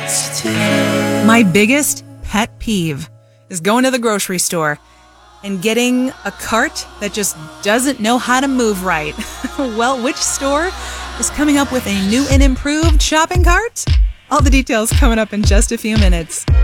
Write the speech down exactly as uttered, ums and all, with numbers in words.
My biggest pet peeve is going to the grocery store and getting a cart that just doesn't know how to move right. Well, which store is coming up with a new and improved shopping cart? All the details coming up in just a few minutes.